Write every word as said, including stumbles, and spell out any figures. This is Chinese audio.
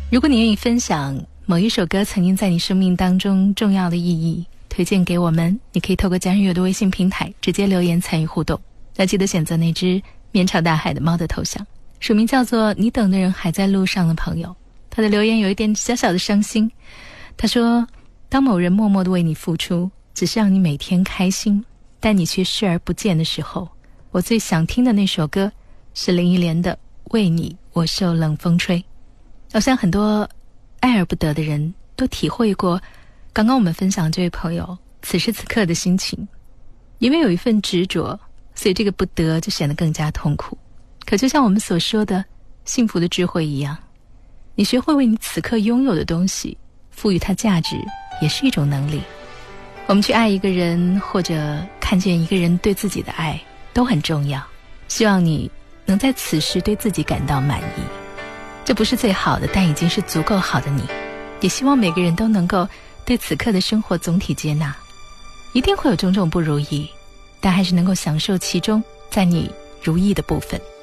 如果你愿意分享某一首歌曾经在你生命当中重要的意义，推荐给我们，你可以透过家人阅读微信平台直接留言参与互动。要记得选择那只面朝大海的猫的头像，署名叫做你等的人还在路上的朋友。他的留言有一点小小的伤心，他说，当某人默默地为你付出，只是让你每天开心，但你却视而不见的时候，我最想听的那首歌是林忆莲的《为你我受冷风吹》。我想很多爱而不得的人都体会过刚刚我们分享这位朋友此时此刻的心情，因为有一份执着，所以这个不得就显得更加痛苦。可就像我们所说的幸福的智慧一样，你学会为你此刻拥有的东西赋予它价值，也是一种能力。我们去爱一个人，或者看见一个人对自己的爱，都很重要。希望你能在此时对自己感到满意，这不是最好的，但已经是足够好的你。也希望每个人都能够对此刻的生活总体接纳，一定会有种种不如意，但还是能够享受其中在你如意的部分。